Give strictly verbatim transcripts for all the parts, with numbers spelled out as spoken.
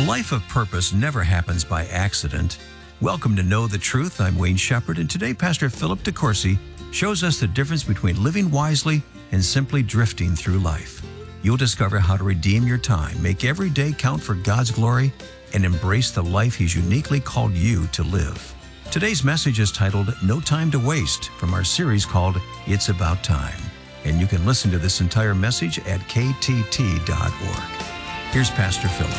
life of purpose never happens by accident. Welcome to Know the Truth. I'm Wayne Shepherd, and today Pastor Philip DeCourcy shows us the difference between living wisely and simply drifting through life. You'll discover how to redeem your time, make every day count for God's glory, and embrace the life He's uniquely called you to live. Today's message is titled No Time to Waste from our series called It's About Time. And you can listen to this entire message at k t t dot org. Here's Pastor Philip.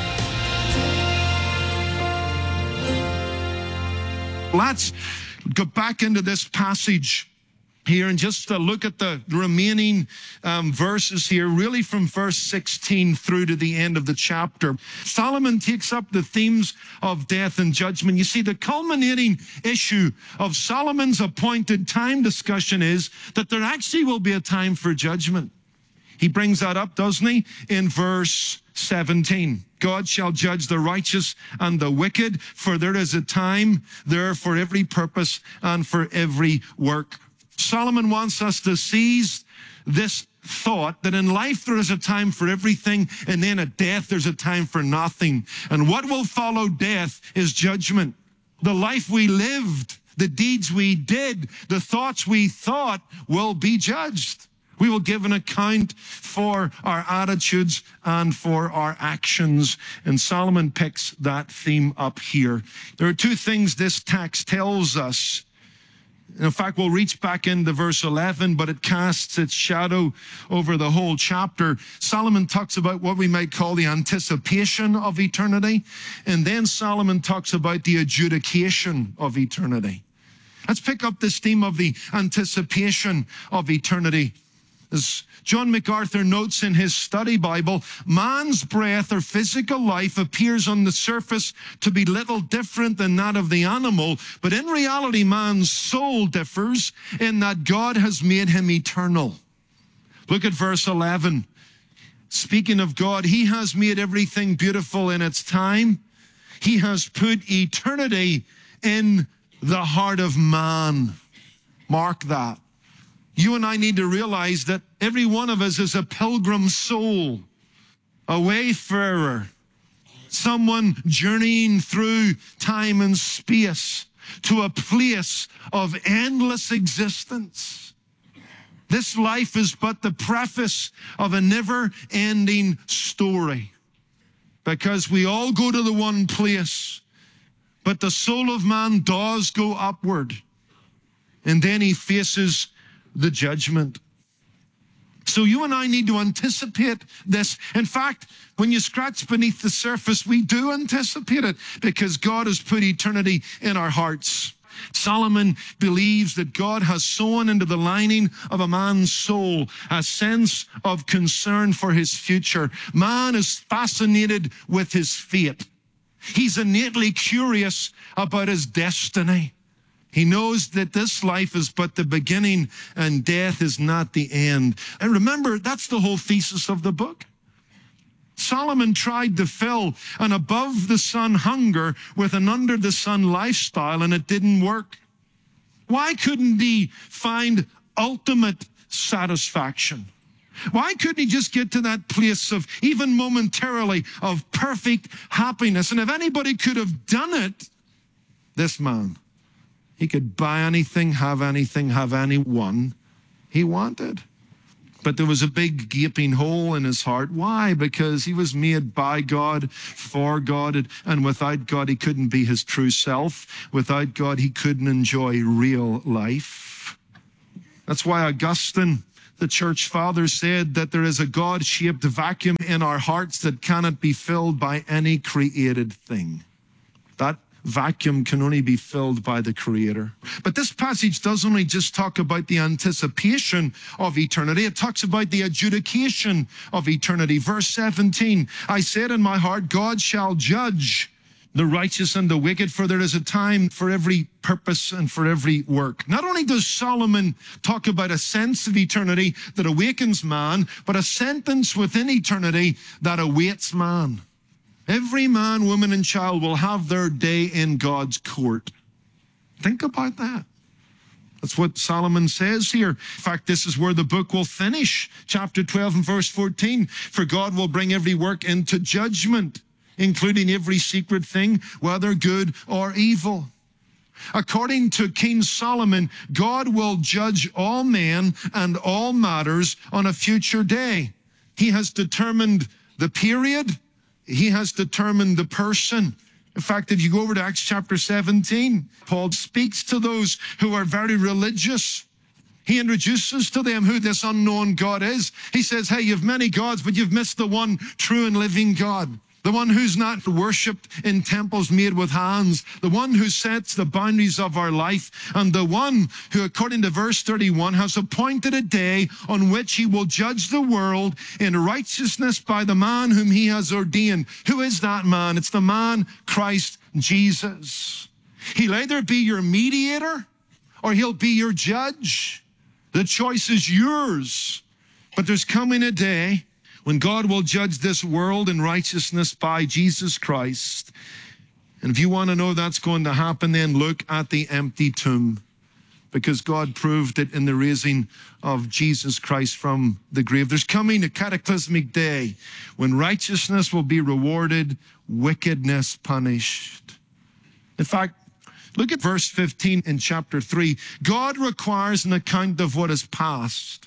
Let's go back into this passage here and just uh, look at the remaining um, verses here, really from verse sixteen through to the end of the chapter. Solomon takes up the themes of death and judgment. You see, the culminating issue of Solomon's appointed time discussion is that there actually will be a time for judgment. He brings that up, doesn't he, in verse seventeen. God shall judge the righteous and the wicked, for there is a time there for every purpose and for every work. Solomon wants us to seize this thought that in life there is a time for everything, and then at death there's a time for nothing. And what will follow death is judgment. The life we lived, the deeds we did, the thoughts we thought will be judged. We will give an account for our attitudes and for our actions. And Solomon picks that theme up here. There are two things this text tells us. In fact, we'll reach back into verse eleven, but it casts its shadow over the whole chapter. Solomon talks about what we might call the anticipation of eternity. And then Solomon talks about the adjudication of eternity. Let's pick up this theme of the anticipation of eternity. As John MacArthur notes in his study Bible, man's breath or physical life appears on the surface to be little different than that of the animal, but in reality, man's soul differs in that God has made him eternal. Look at verse eleven. Speaking of God, He has made everything beautiful in its time. He has put eternity in the heart of man. Mark that. You and I need to realize that every one of us is a pilgrim soul, a wayfarer, someone journeying through time and space to a place of endless existence. This life is but the preface of a never-ending story, because we all go to the one place, but the soul of man does go upward, and then he faces the judgment. So you and I need to anticipate this. In fact, when you scratch beneath the surface, we do anticipate it because God has put eternity in our hearts. Solomon believes that God has sown into the lining of a man's soul a sense of concern for his future. Man is fascinated with his fate. He's innately curious about his destiny. He knows that this life is but the beginning and death is not the end. And remember, that's the whole thesis of the book. Solomon tried to fill an above-the-sun hunger with an under-the-sun lifestyle, and it didn't work. Why couldn't he find ultimate satisfaction? Why couldn't he just get to that place of, even momentarily, of perfect happiness? And if anybody could have done it, this man. He could buy anything, have anything, have anyone he wanted. But there was a big gaping hole in his heart. Why? Because he was made by God, for God, and without God, he couldn't be his true self. Without God, he couldn't enjoy real life. That's why Augustine, the church father, said that there is a God-shaped vacuum in our hearts that cannot be filled by any created thing. That vacuum can only be filled by the Creator. But this passage doesn't only just talk about the anticipation of eternity, it talks about the adjudication of eternity. Verse seventeen, I said in my heart, God shall judge the righteous and the wicked, for there is a time for every purpose and for every work. Not only does Solomon talk about a sense of eternity that awakens man, but a sentence within eternity that awaits man. Every man, woman, and child will have their day in God's court. Think about that. That's what Solomon says here. In fact, this is where the book will finish. Chapter twelve and verse fourteen. For God will bring every work into judgment including every secret thing, whether good or evil. According to King Solomon, God will judge all men and all matters on a future day. He has determined the period. He has determined the person. In fact, if you go over to Acts chapter seventeen, Paul speaks to those who are very religious. He introduces to them who this unknown God is. He says, hey, you've many gods, but you've missed the one true and living God. The one who's not worshipped in temples made with hands, the one who sets the boundaries of our life, and the one who, according to verse thirty-one, has appointed a day on which he will judge the world in righteousness by the man whom he has ordained. Who is that man? It's the man, Christ Jesus. He'll either be your mediator or he'll be your judge. The choice is yours. But there's coming a day when God will judge this world in righteousness by Jesus Christ. And if you want to know that's going to happen, then look at the empty tomb, because God proved it in the raising of Jesus Christ from the grave. There's coming a cataclysmic day when righteousness will be rewarded, wickedness punished. In fact, look at verse fifteen in chapter three. God requires an account of what is past.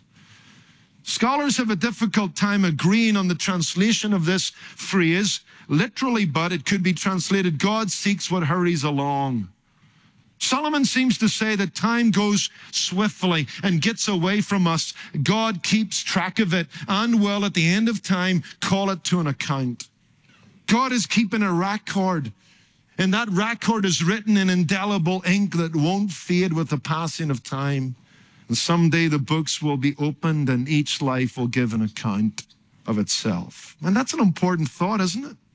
Scholars have a difficult time agreeing on the translation of this phrase, literally, but it could be translated, God seeks what hurries along. Solomon seems to say that time goes swiftly and gets away from us. God keeps track of it and will, at the end of time, call it to an account. God is keeping a record, and that record is written in indelible ink that won't fade with the passing of time. And someday the books will be opened and each life will give an account of itself. And that's an important thought, isn't it?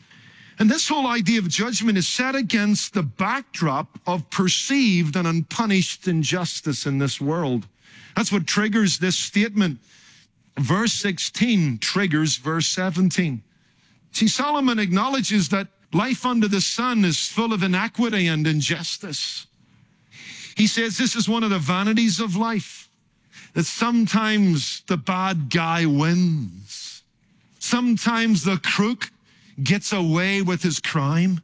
And this whole idea of judgment is set against the backdrop of perceived and unpunished injustice in this world. That's what triggers this statement. Verse sixteen triggers verse seventeen. See, Solomon acknowledges that life under the sun is full of inequity and injustice. He says this is one of the vanities of life, that sometimes the bad guy wins. Sometimes the crook gets away with his crime.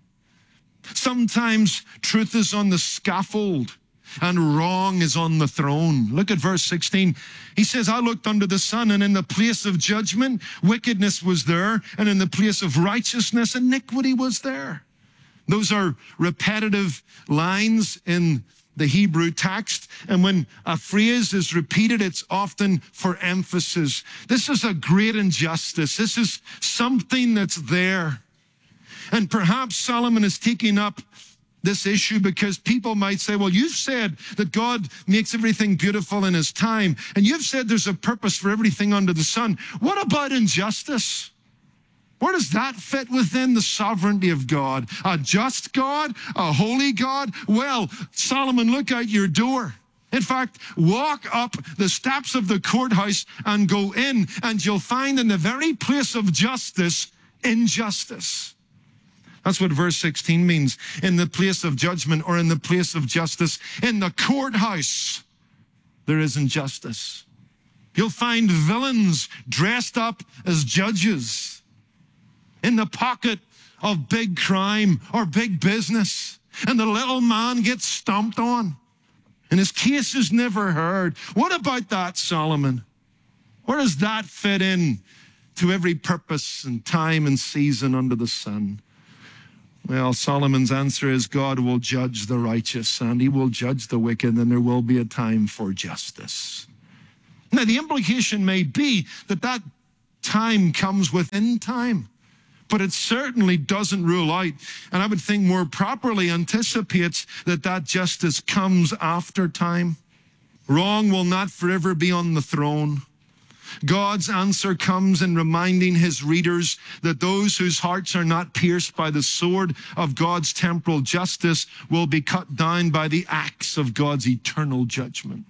Sometimes truth is on the scaffold and wrong is on the throne. Look at verse sixteen. He says, I looked under the sun, and in the place of judgment, wickedness was there, and in the place of righteousness, iniquity was there. Those are repetitive lines in the Hebrew text, and when a phrase is repeated, it's often for emphasis. This is a great injustice. This is something that's there. And perhaps Solomon is taking up this issue because people might say, well, you've said that God makes everything beautiful in his time, and you've said there's a purpose for everything under the sun. What about injustice? Where does that fit within the sovereignty of God? A just God? A holy God? Well, Solomon, look out your door. In fact, walk up the steps of the courthouse and go in, and you'll find in the very place of justice, injustice. That's what verse sixteen means. In the place of judgment, or in the place of justice, in the courthouse, there is injustice. You'll find villains dressed up as judges. In the pocket of big crime or big business, and the little man gets stomped on, and his case is never heard. What about that, Solomon? Where does that fit in to every purpose and time and season under the sun? Well, Solomon's answer is God will judge the righteous, and he will judge the wicked, and there will be a time for justice. Now, the implication may be that that time comes within time. But it certainly doesn't rule out, and I would think more properly anticipates that that justice comes after time. Wrong will not forever be on the throne. God's answer comes in reminding his readers that those whose hearts are not pierced by the sword of God's temporal justice will be cut down by the axe of God's eternal judgment.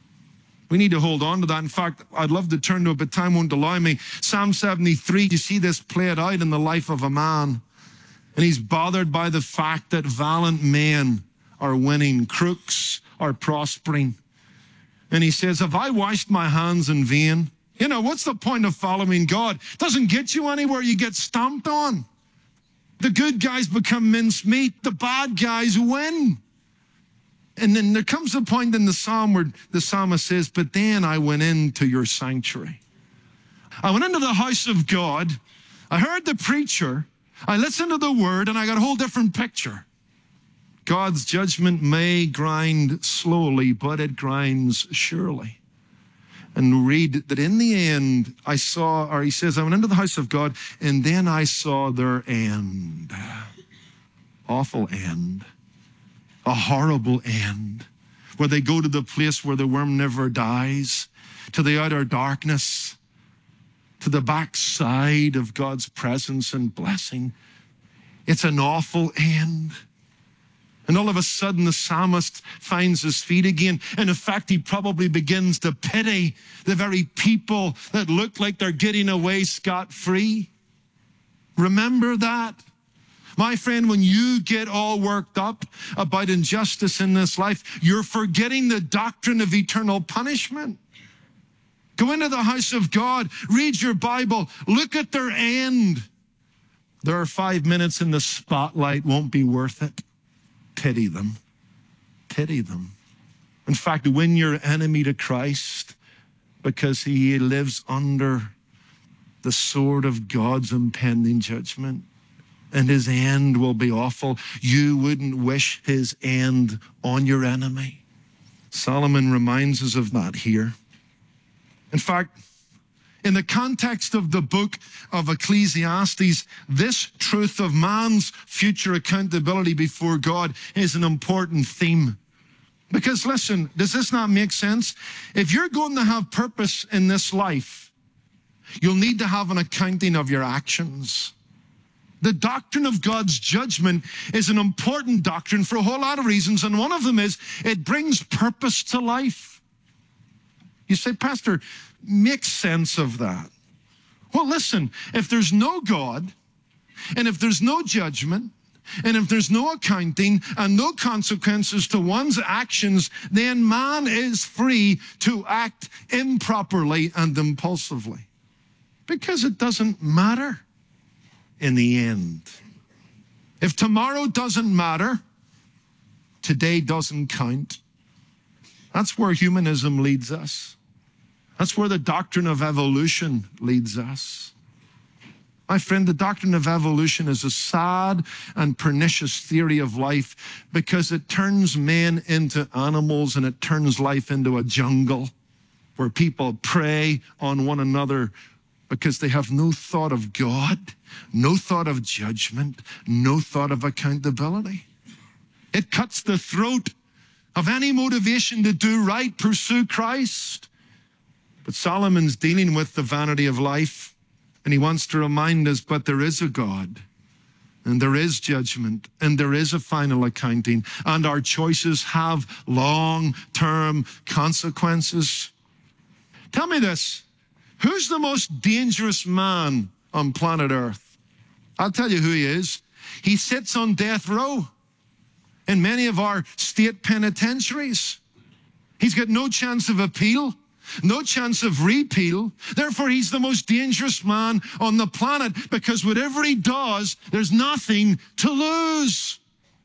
We need to hold on to that. In fact, I'd love to turn to it, but time won't allow me. Psalm seventy-three, you see this played out in the life of a man. And he's bothered by the fact that valiant men are winning, crooks are prospering. And he says, have I washed my hands in vain? You know, what's the point of following God? It doesn't get you anywhere. You get stomped on. The good guys become mincemeat. The bad guys win. And then there comes a point in the psalm where the psalmist says, but then I went into your sanctuary. I went into the house of God. I heard the preacher. I listened to the word, and I got a whole different picture. God's judgment may grind slowly, but it grinds surely. And read that in the end, I saw, or he says, I went into the house of God, and then I saw their end. Awful end. A horrible end. Where they go to the place where the worm never dies, to the outer darkness, to the backside of God's presence and blessing. It's an awful end. And all of a sudden, the psalmist finds his feet again. And in fact, he probably begins to pity the very people that look like they're getting away scot-free. Remember that. My friend, when you get all worked up about injustice in this life, you're forgetting the doctrine of eternal punishment. Go into the house of God, read your Bible, look at their end. Their five minutes in the spotlight won't be worth it. Pity them. Pity them. In fact, win your enemy to Christ because he lives under the sword of God's impending judgment. And his end will be awful. You wouldn't wish his end on your enemy. Solomon reminds us of that here. In fact, in the context of the book of Ecclesiastes, this truth of man's future accountability before God is an important theme. Because listen, does this not make sense? If you're going to have purpose in this life, you'll need to have an accounting of your actions. The doctrine of God's judgment is an important doctrine for a whole lot of reasons, and one of them is it brings purpose to life. You say, Pastor, make sense of that. Well, listen, if there's no God, and if there's no judgment, and if there's no accounting and no consequences to one's actions, then man is free to act improperly and impulsively. Because it doesn't matter in the end. If tomorrow doesn't matter, today doesn't count. That's where humanism leads us. That's where the doctrine of evolution leads us. My friend, the doctrine of evolution is a sad and pernicious theory of life because it turns men into animals and it turns life into a jungle where people prey on one another because they have no thought of God, no thought of judgment, no thought of accountability. It cuts the throat of any motivation to do right, pursue Christ. But Solomon's dealing with the vanity of life, and he wants to remind us, but there is a God, and there is judgment, and there is a final accounting, and our choices have long-term consequences. Tell me this, who's the most dangerous man on planet Earth? I'll tell you who he is. He sits on death row in many of our state penitentiaries. He's got no chance of appeal, no chance of repeal. Therefore, he's the most dangerous man on the planet because whatever he does, there's nothing to lose.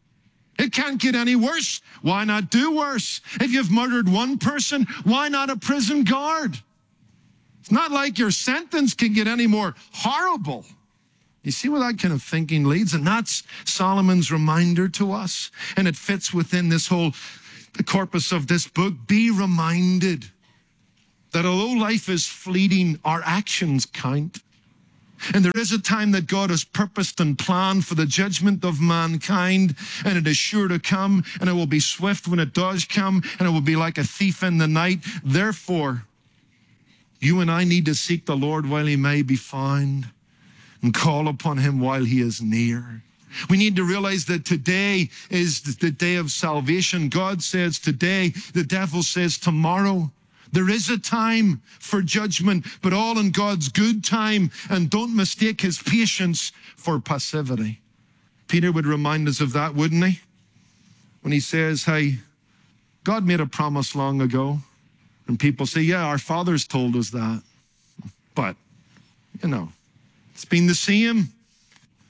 It can't get any worse. Why not do worse? If you've murdered one person, why not a prison guard? It's not like your sentence can get any more horrible. You see where that kind of thinking leads? And that's Solomon's reminder to us. And it fits within this whole the corpus of this book. Be reminded that although life is fleeting, our actions count. And there is a time that God has purposed and planned for the judgment of mankind, and it is sure to come, and it will be swift when it does come, and it will be like a thief in the night. Therefore, you and I need to seek the Lord while he may be found and call upon him while he is near. We need to realize that today is the day of salvation. God says today, the devil says tomorrow. There is a time for judgment, but all in God's good time, and don't mistake his patience for passivity. Peter would remind us of that, wouldn't he? When he says, hey, God made a promise long ago. And people say, yeah, our fathers told us that. But, you know, it's been the same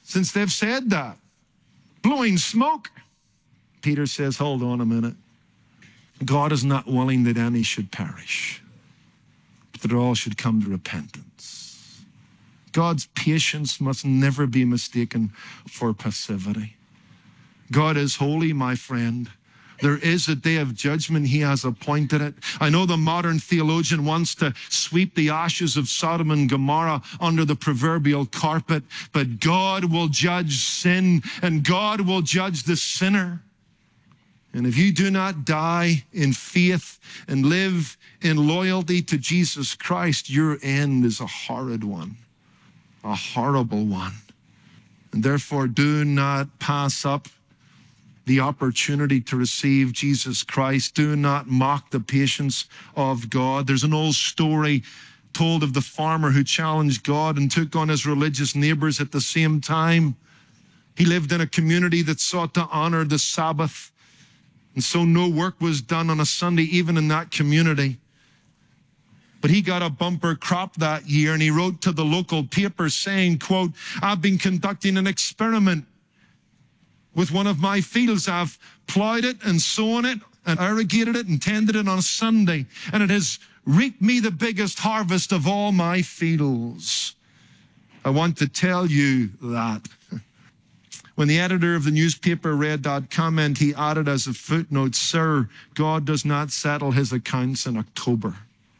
since they've said that. Blowing smoke. Peter says, hold on a minute. God is not willing that any should perish, but that all should come to repentance. God's patience must never be mistaken for passivity. God is holy, my friend. There is a day of judgment. He has appointed it. I know the modern theologian wants to sweep the ashes of Sodom and Gomorrah under the proverbial carpet, but God will judge sin and God will judge the sinner. And if you do not die in faith and live in loyalty to Jesus Christ, your end is a horrid one, a horrible one. And therefore, do not pass up the opportunity to receive Jesus Christ. Do not mock the patience of God. There's an old story told of the farmer who challenged God and took on his religious neighbors at the same time. He lived in a community that sought to honor the Sabbath, and so no work was done on a Sunday, even in that community. But he got a bumper crop that year, and he wrote to the local paper saying, quote, I've been conducting an experiment with one of my fields. I've plowed it and sown it and irrigated it and tended it on a Sunday, and it has reaped me the biggest harvest of all my fields. I want to tell you that. When the editor of the newspaper read that comment, he added as a footnote, Sir, God does not settle his accounts in October.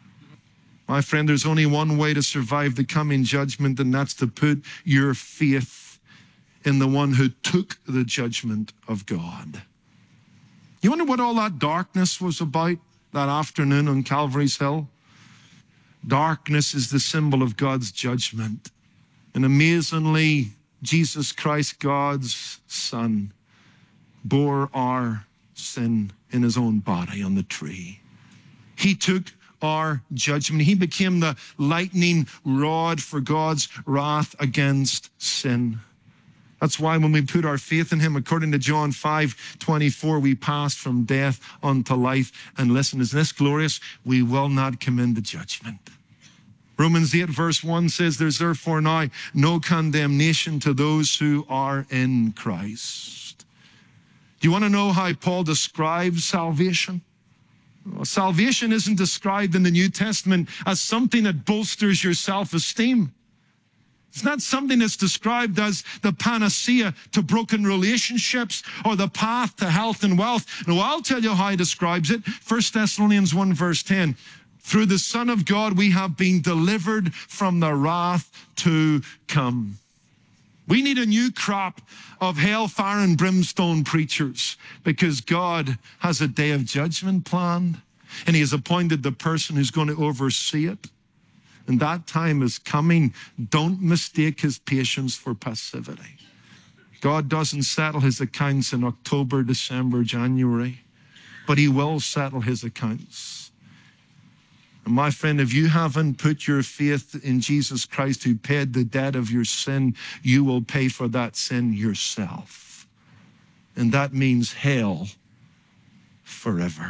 My friend, there's only one way to survive the coming judgment, and that's to put your faith in the one who took the judgment of God. You wonder what all that darkness was about that afternoon on Calvary's Hill? Darkness is the symbol of God's judgment. And amazingly, Jesus Christ, God's Son, bore our sin in his own body on the tree. He took our judgment. He became the lightning rod for God's wrath against sin. That's why when we put our faith in him, according to John five twenty-four, we pass from death unto life. And listen, is this glorious? We will not come into judgment. Romans eight verse one says, there's therefore now no condemnation to those who are in Christ. Do you want to know how Paul describes salvation? Well, salvation isn't described in the New Testament as something that bolsters your self-esteem. It's not something that's described as the panacea to broken relationships or the path to health and wealth. No, I'll tell you how he describes it. First Thessalonians one verse ten. Through the Son of God, we have been delivered from the wrath to come. We need a new crop of hellfire and brimstone preachers because God has a day of judgment planned, and he has appointed the person who's going to oversee it. And that time is coming. Don't mistake his patience for passivity. God doesn't settle his accounts in October, December, January, but he will settle his accounts. And my friend, if you haven't put your faith in Jesus Christ who paid the debt of your sin, you will pay for that sin yourself. And that means hell forever.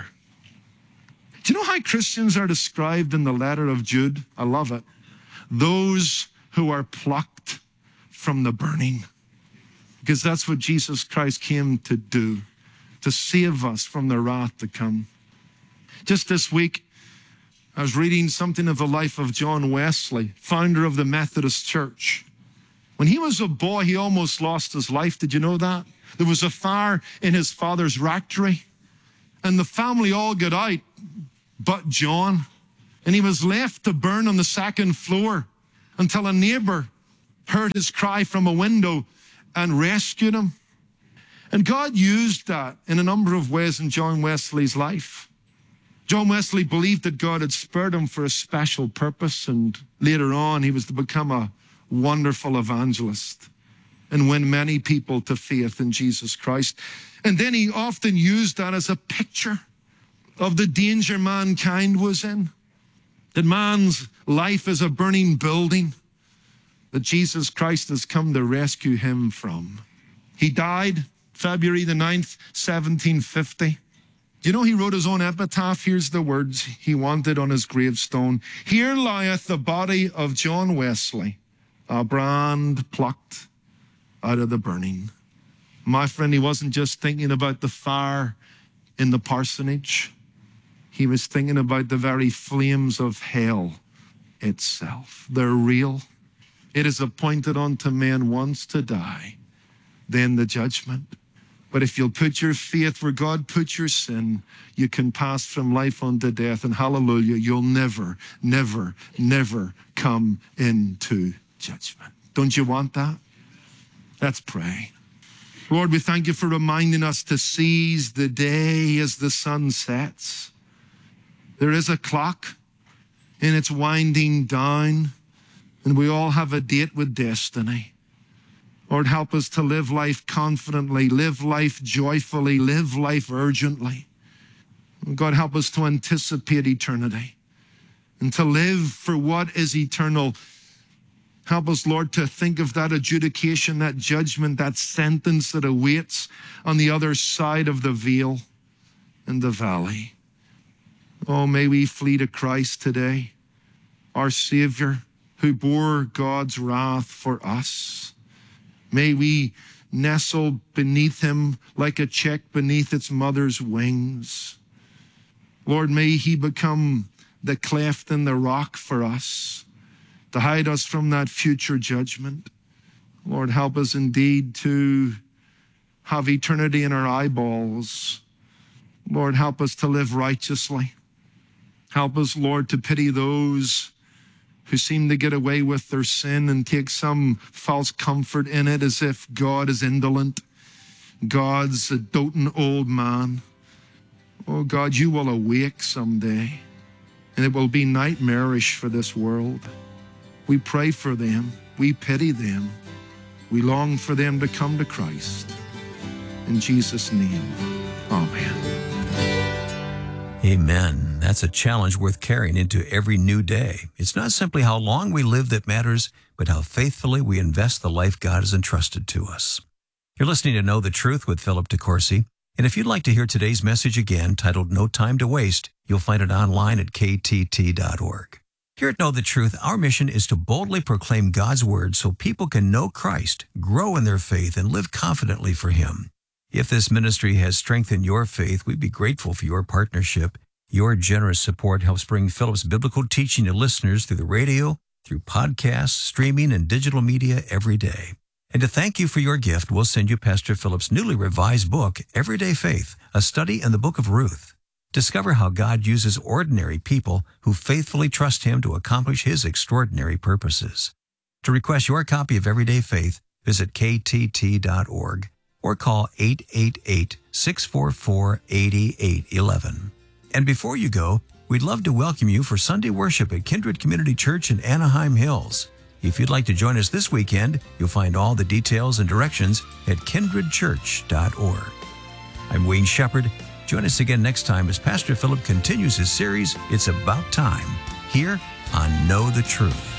Do you know how Christians are described in the letter of Jude? I love it. Those who are plucked from the burning. Because that's what Jesus Christ came to do, to save us from the wrath to come. Just this week, I was reading something of the life of John Wesley, founder of the Methodist Church. When he was a boy, he almost lost his life. Did you know that? There was a fire in his father's rectory, and the family all got out but John. And he was left to burn on the second floor until a neighbor heard his cry from a window and rescued him. And God used that in a number of ways in John Wesley's life. John Wesley believed that God had spared him for a special purpose, and later on he was to become a wonderful evangelist and win many people to faith in Jesus Christ. And then he often used that as a picture of the danger mankind was in, that man's life is a burning building that Jesus Christ has come to rescue him from. He died February the ninth, seventeen fifty. Do you know he wrote his own epitaph? Here's the words he wanted on his gravestone. Here lieth the body of John Wesley, a brand plucked, out of the burning. My friend, he wasn't just thinking about the fire in the parsonage. He was thinking about the very flames of hell itself. They're real. It is appointed unto man once to die, then the judgment. But if you'll put your faith where God put your sin, you can pass from life unto death. And hallelujah, you'll never, never, never come into judgment. Don't you want that? Let's pray. Lord, we thank you for reminding us to seize the day as the sun sets. There is a clock, and it's winding down, and we all have a date with destiny. Lord, help us to live life confidently, live life joyfully, live life urgently. God, help us to anticipate eternity and to live for what is eternal. Help us, Lord, to think of that adjudication, that judgment, that sentence that awaits on the other side of the veil and the valley. Oh, may we flee to Christ today, our Savior, who bore God's wrath for us. May we nestle beneath him like a chick beneath its mother's wings. Lord, may he become the cleft in the rock for us, to hide us from that future judgment. Lord, help us indeed to have eternity in our eyeballs. Lord, help us to live righteously. Help us, Lord, to pity those who seem to get away with their sin and take some false comfort in it, as if God is indolent. God's a doting old man. Oh, God, you will awake someday, and it will be nightmarish for this world. We pray for them. We pity them. We long for them to come to Christ. In Jesus' name, amen. Amen. That's a challenge worth carrying into every new day. It's not simply how long we live that matters, but how faithfully we invest the life God has entrusted to us. You're listening to Know the Truth with Philip DeCourcy. And if you'd like to hear today's message again, titled No Time to Waste, you'll find it online at k t t dot org. Here at Know the Truth, our mission is to boldly proclaim God's Word so people can know Christ, grow in their faith, and live confidently for Him. If this ministry has strengthened your faith, we'd be grateful for your partnership. Your generous support helps bring Philip's biblical teaching to listeners through the radio, through podcasts, streaming, and digital media every day. And to thank you for your gift, we'll send you Pastor Philip's newly revised book, Everyday Faith, a study in the book of Ruth. Discover how God uses ordinary people who faithfully trust Him to accomplish His extraordinary purposes. To request your copy of Everyday Faith, visit k t t dot org or call eight eight eight, six four four, eight eight one one. And before you go, we'd love to welcome you for Sunday worship at Kindred Community Church in Anaheim Hills. If you'd like to join us this weekend, you'll find all the details and directions at kindred church dot org. I'm Wayne Shepherd. Join us again next time as Pastor Philip continues his series, It's About Time, here on Know the Truth.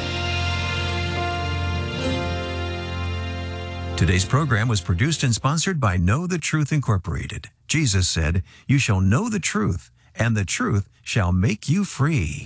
Today's program was produced and sponsored by Know the Truth Incorporated. Jesus said, "You shall know the truth, and the truth shall make you free."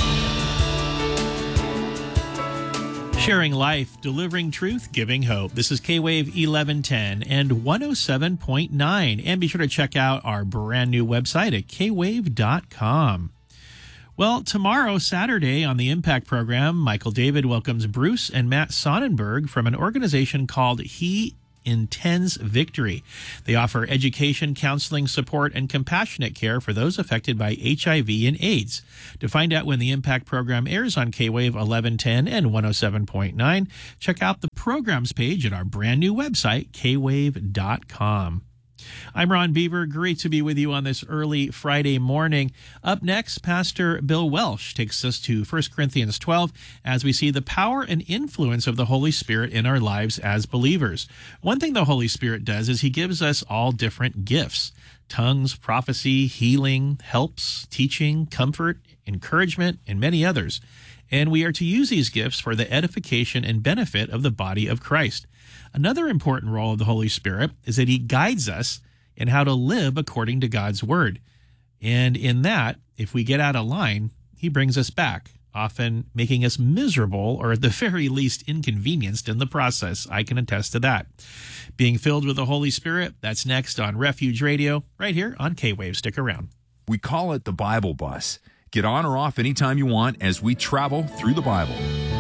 Sharing life, delivering truth, giving hope. This is K-Wave eleven ten and one oh seven point nine. And be sure to check out our brand new website at k wave dot com. Well, tomorrow, Saturday, on the Impact program, Michael David welcomes Bruce and Matt Sonnenberg from an organization called He Intends Victory. They offer education, counseling, support, and compassionate care for those affected by H I V and AIDS. To find out when the Impact program airs on K-Wave eleven ten and one oh seven point nine, check out the programs page at our brand new website, k wave dot com. I'm Ron Beaver. Great to be with you on this early Friday morning. Up next, Pastor Bill Welsh takes us to First Corinthians twelve as we see the power and influence of the Holy Spirit in our lives as believers. One thing the Holy Spirit does is He gives us all different gifts: tongues, prophecy, healing, helps, teaching, comfort, encouragement, and many others. And we are to use these gifts for the edification and benefit of the body of Christ. Another important role of the Holy Spirit is that He guides us in how to live according to God's Word. And in that, if we get out of line, He brings us back often making us miserable or at the very least inconvenienced in the process. I can attest to that. Being filled with the Holy Spirit, that's next on Refuge Radio, right here on K-Wave. Stick around. We call it the Bible Bus. Get on or off anytime you want as we travel through the Bible.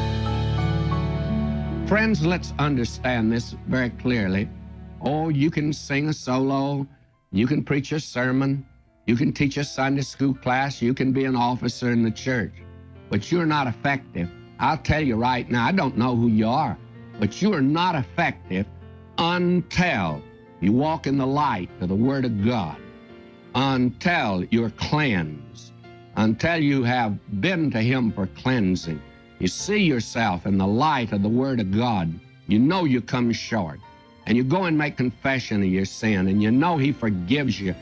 Friends, let's understand this very clearly. Oh, you can sing a solo, you can preach a sermon, you can teach a Sunday school class, you can be an officer in the church, but you're not effective. I'll tell you right now, I don't know who you are, but you are not effective until you walk in the light of the Word of God, until you're cleansed, until you have been to Him for cleansing. You see yourself in the light of the Word of God. You know you come short. And you go and make confession of your sin, and you know He forgives you.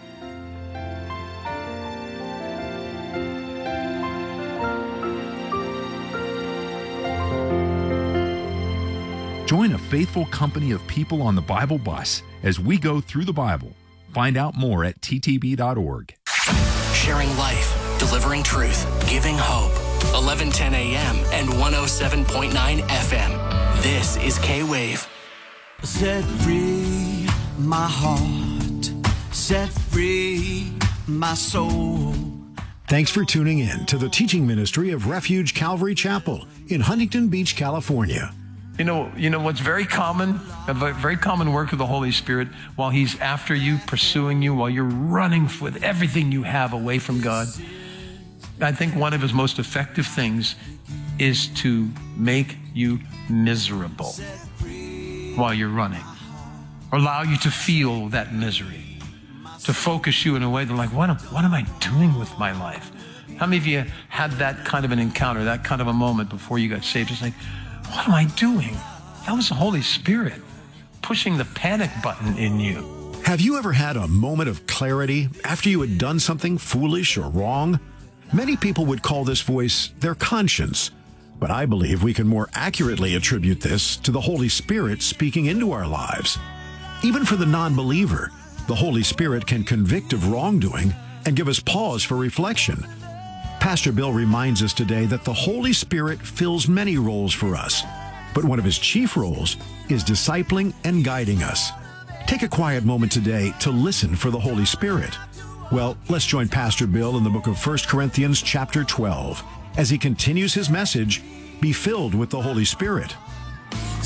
Join a faithful company of people on the Bible Bus as we go through the Bible. Find out more at T T B dot org. Sharing life, delivering truth, giving hope. eleven ten a.m. and one oh seven point nine F M. This is K-Wave. Set free my heart, set free my soul. Thanks for tuning in to the teaching ministry of Refuge Calvary Chapel in Huntington Beach, California. You know, you know what's very common, a very common work of the Holy Spirit while He's after you, pursuing you, while you're running with everything you have away from God. I think one of His most effective things is to make you miserable while you're running, or allow you to feel that misery, to focus you in a way that like, what am, what am I doing with my life? How many of you had that kind of an encounter, that kind of a moment before you got saved? It's like, what am I doing? That was the Holy Spirit pushing the panic button in you. Have you ever had a moment of clarity after you had done something foolish or wrong? Many people would call this voice their conscience, but I believe we can more accurately attribute this to the Holy Spirit speaking into our lives. Even for the non-believer, the Holy Spirit can convict of wrongdoing and give us pause for reflection. Pastor Bill reminds us today that the Holy Spirit fills many roles for us, but one of His chief roles is discipling and guiding us. Take a quiet moment today to listen for the Holy Spirit. Well, let's join Pastor Bill in the book of First Corinthians chapter twelve as he continues his message, Be Filled with the Holy Spirit.